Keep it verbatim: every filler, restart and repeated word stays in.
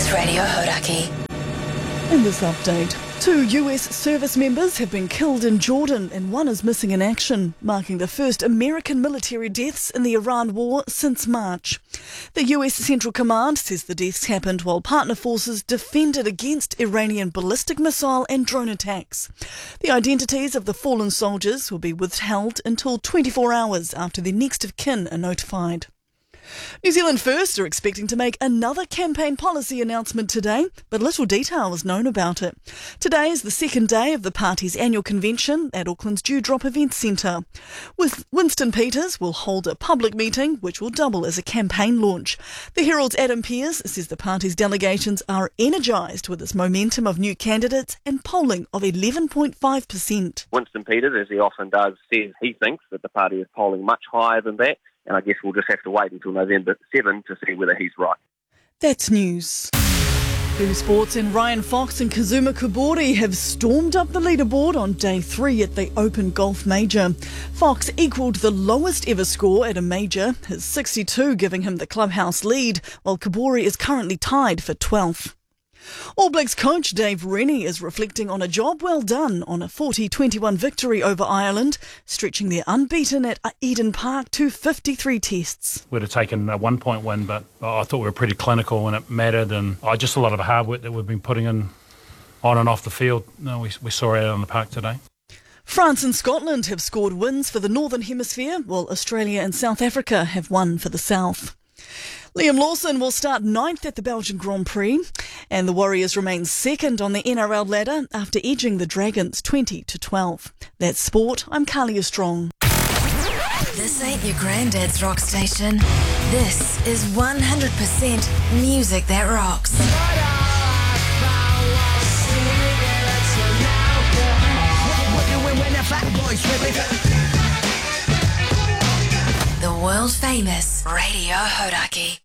with Radio Hodaki. In this update, two U S service members have been killed in Jordan and one is missing in action, marking the first American military deaths in the Iran war since March. The U S Central Command says the deaths happened while partner forces defended against Iranian ballistic missile and drone attacks. The identities of the fallen soldiers will be withheld until twenty-four hours after their next of kin are notified. New Zealand First are expecting to make another campaign policy announcement today, but little detail is known about it. Today is the second day of the party's annual convention at Auckland's Dewdrop Event Centre. With Winston Peters will hold a public meeting which will double as a campaign launch. The Herald's Adam Pearce says the party's delegations are energised with its momentum of new candidates and polling of eleven point five percent. Winston Peters, as he often does, says he thinks that the party is polling much higher than that. And I guess we'll just have to wait until November seventh to see whether he's right. That's news. Blue Sports and Ryan Fox and Kazuma Kobori have stormed up the leaderboard on day three at the Open Golf Major. Fox equalled the lowest ever score at a major, his sixty-two giving him the clubhouse lead, while Kobori is currently tied for twelfth. All Blacks coach Dave Rennie is reflecting on a job well done on a forty twenty-one victory over Ireland, stretching their unbeaten at Eden Park to fifty-three tests. We'd have taken a one-point win, but I thought we were pretty clinical when it mattered, and oh, just a lot of the hard work that we've been putting in on and off the field. No, we, we saw it out on the park today. France and Scotland have scored wins for the Northern Hemisphere, while Australia and South Africa have won for the South. Liam Lawson will start ninth at the Belgian Grand Prix, and the Warriors remain second on the N R L ladder after edging the Dragons twenty to twelve. That's sport. I'm Kalia Strong. This ain't your granddad's rock station. This is one hundred percent music that rocks. The world famous Radio Hodaki.